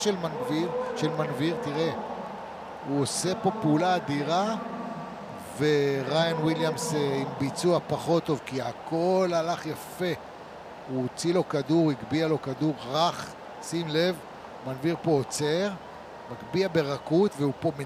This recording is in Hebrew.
של מנביר, תראה, הוא עושה פה פעולה אדירה, וריין וויליאמס עם ביצוע פחות טוב, כי הכל הלך יפה. הוא הוציא לו כדור, הגביע לו כדור רך, שים לב, מנביר פה עוצר, מגביע ברכות, והוא פה